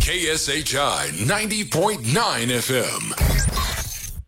KSHI 90.9 FM.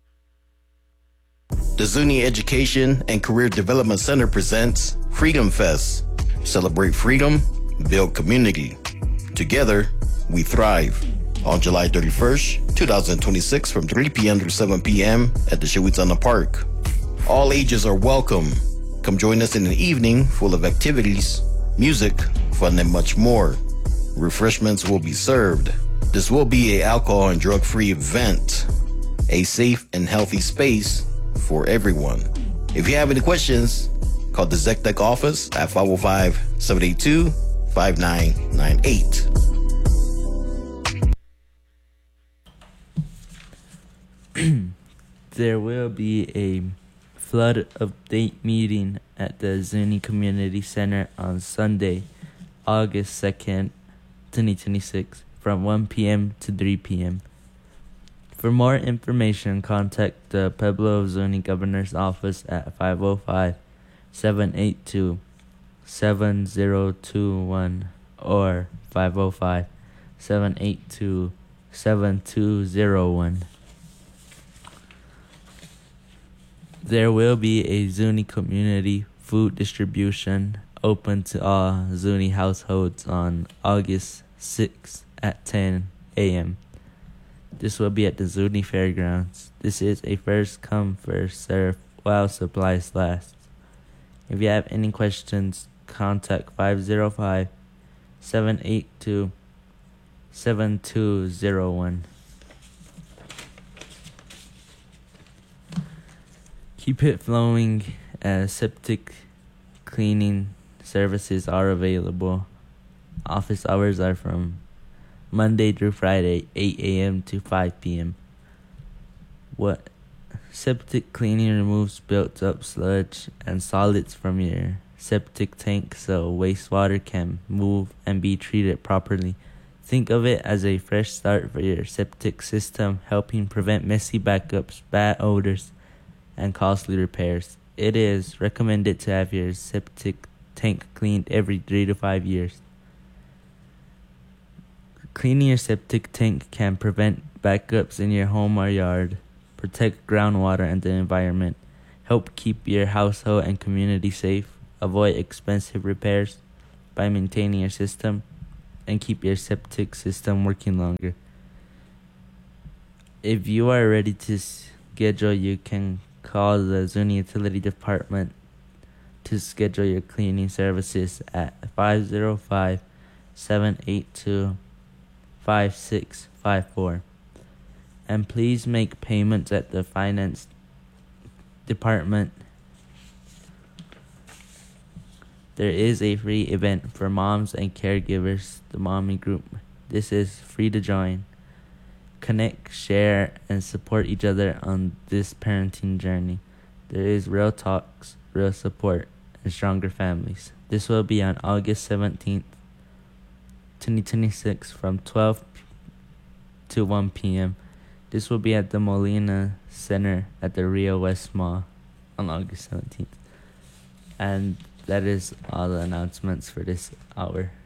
The Zuni Education and Career Development Center presents Freedom Fest. Celebrate freedom, build community. Together, we thrive. On July 31st, 2026 from 3 p.m. to 7 p.m. at the Shawitsana Park. All ages are welcome. Come join us in an evening full of activities, music, fun, and much more. Refreshments will be served. This will be an alcohol and drug-free event. A safe and healthy space for everyone. If you have any questions, call the ZECTEC office at 505-782-5998. There will be a flood update meeting at the Zuni Community Center on Sunday, August 2nd, 2026, from 1 p.m. to 3 p.m. For more information, contact the Pueblo of Zuni Governor's Office at 505-782-7021 or 505-782-7201. There will be a Zuni community food distribution open to all Zuni households on August 6th at 10 a.m. This will be at the Zuni Fairgrounds. This is a first come, first serve while supplies last. If you have any questions, contact 505-782-7201. Keep it flowing as septic cleaning services are available. Office hours are from Monday through Friday, 8 a.m. to 5 p.m. What septic cleaning removes built up sludge and solids from your septic tank so wastewater can move and be treated properly. Think of it as a fresh start for your septic system, helping prevent messy backups, bad odors, and costly repairs. It is recommended to have your septic tank cleaned every 3 to 5 years. Cleaning your septic tank can prevent backups in your home or yard, protect groundwater and the environment, help keep your household and community safe, avoid expensive repairs by maintaining your system, and keep your septic system working longer. If you are ready to schedule, you can call the Zuni Utility Department to schedule your cleaning services at 505-782-5654. And please make payments at the finance department. There is a free event for moms and caregivers, the Mommy Group. This is free to join. Connect, share, and support each other on this parenting journey. There is real talks, real support, and stronger families. This will be on August 17th, 2026 from 12 to 1 p.m. This will be at the Molina Center at the Rio West Mall on August 17th. And that is all the announcements for this hour.